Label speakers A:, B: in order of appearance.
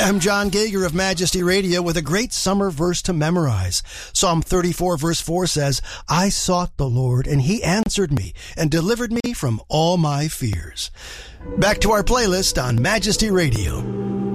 A: Hi, I'm John Gager of Majesty Radio with a great summer verse to memorize. Psalm 34 verse 4 says, I sought the Lord and he answered me and delivered me from all my fears. Back to our playlist on Majesty Radio.